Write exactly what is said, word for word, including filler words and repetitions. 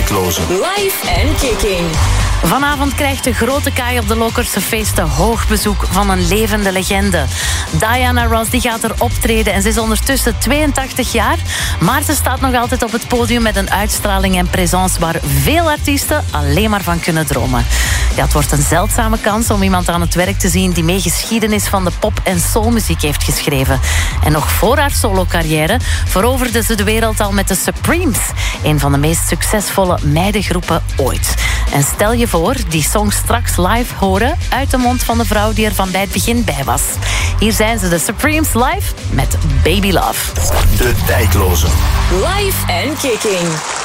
Dijkloze. Live en Kicking. Vanavond krijgt de grote kaai op de Lokkerse feesten hoog bezoek van een levende legende. Diana Ross die gaat er optreden en ze is ondertussen tweeëntachtig jaar. Maar ze staat nog altijd op het podium met een uitstraling en présence waar veel artiesten alleen maar van kunnen dromen. Ja, het wordt een zeldzame kans om iemand aan het werk te zien die mee geschiedenis van de pop- en soulmuziek heeft geschreven. En nog voor haar solocarrière veroverde ze de wereld al met de Supremes, een van de meest succesvolle meidengroepen ooit. En stel je voor die song straks live horen uit de mond van de vrouw die er van bij het begin bij was. Hier zijn ze, de Supremes live met Baby Love. De Dijkloze. Live en Kicking.